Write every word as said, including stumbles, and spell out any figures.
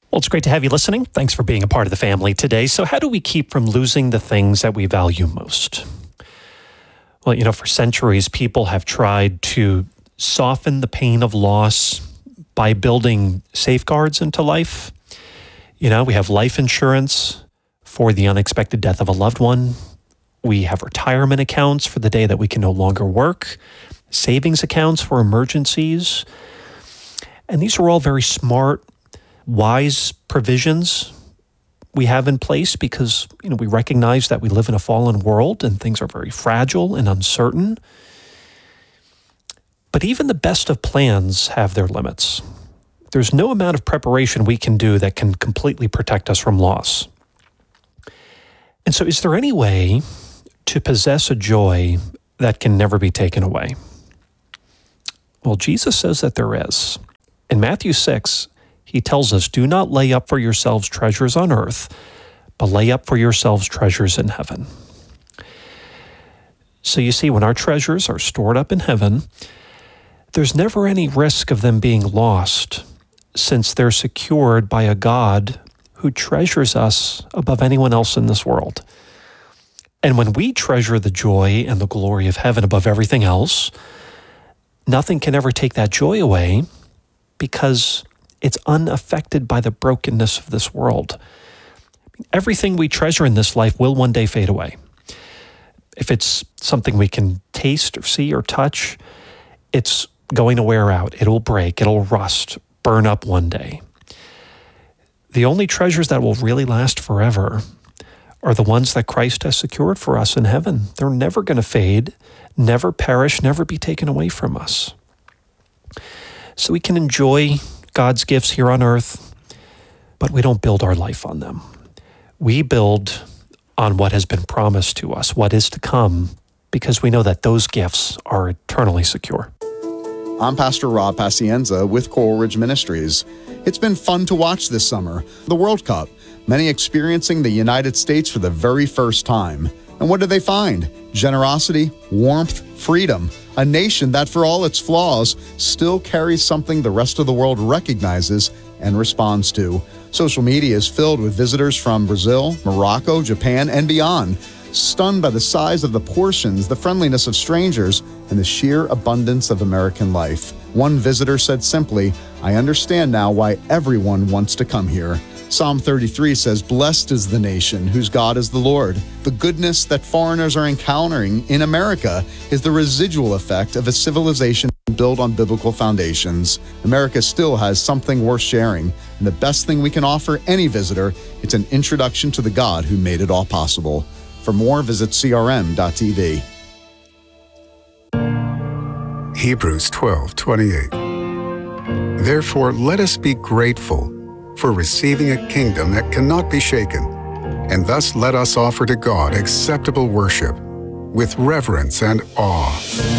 Well, it's great to have you listening. Thanks for being a part of the family today. So how do we keep from losing the things that we value most? Well, you know, for centuries, people have tried to soften the pain of loss by building safeguards into life. You know, we have life insurance for the unexpected death of a loved one. We have retirement accounts for the day that we can no longer work, savings accounts for emergencies. And these are all very smart, wise provisions we have in place because, you know, we recognize that we live in a fallen world and things are very fragile and uncertain. But even the best of plans have their limits. There's no amount of preparation we can do that can completely protect us from loss. And so is there any way to possess a joy that can never be taken away? Well, Jesus says that there is. In Matthew six, he tells us, do not lay up for yourselves treasures on earth, but lay up for yourselves treasures in heaven. So you see, when our treasures are stored up in heaven, there's never any risk of them being lost, since they're secured by a God who treasures us above anyone else in this world. And when we treasure the joy and the glory of heaven above everything else, nothing can ever take that joy away because it's unaffected by the brokenness of this world. Everything we treasure in this life will one day fade away. If it's something we can taste or see or touch, it's going to wear out. It'll break, it'll rust, burn up one day. The only treasures that will really last forever are the ones that Christ has secured for us in heaven. They're never going to fade, never perish, never be taken away from us. So we can enjoy God's gifts here on earth, but we don't build our life on them. We build on what has been promised to us, what is to come, because we know that those gifts are eternally secure. I'm Pastor Rob Pacienza with Coral Ridge Ministries. It's been fun to watch this summer, the World Cup, many experiencing the United States for the very first time. And what did they find? Generosity, warmth, freedom. A nation that, for all its flaws, still carries something the rest of the world recognizes and responds to. Social media is filled with visitors from Brazil, Morocco, Japan, and beyond, stunned by the size of the portions, the friendliness of strangers, and the sheer abundance of American life. One visitor said simply, "I understand now why everyone wants to come here." Psalm thirty-three says, "Blessed is the nation whose God is the Lord." The goodness that foreigners are encountering in America is the residual effect of a civilization built on biblical foundations. America still has something worth sharing, and the best thing we can offer any visitor, it's an introduction to the God who made it all possible. For more, visit C R M dot T V. Hebrews twelve twenty-eight. Therefore, let us be grateful for receiving a kingdom that cannot be shaken, and thus let us offer to God acceptable worship with reverence and awe.